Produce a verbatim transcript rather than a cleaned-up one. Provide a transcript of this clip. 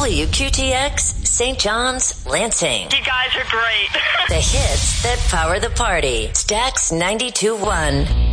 W Q T X, Saint John's, Lansing. You guys are great. The hits that power the party. Stax ninety-two point one.